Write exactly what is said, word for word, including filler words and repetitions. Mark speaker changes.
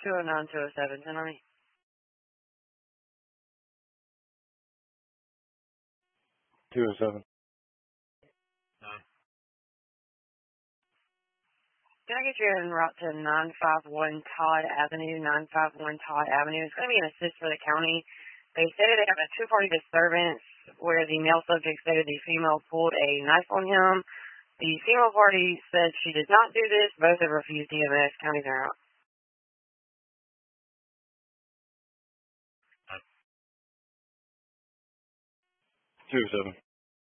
Speaker 1: two oh nine, two oh seven tonight.
Speaker 2: two oh seven.
Speaker 1: Can I get you en route to nine five one Todd Avenue, nine five one Todd Avenue? It's going to be an assist for the county. They stated they have a two-party disturbance where the male subject stated the female pulled a knife on him. The female party said she did not do this. Both have refused E M S. County's en route.
Speaker 2: two oh seven.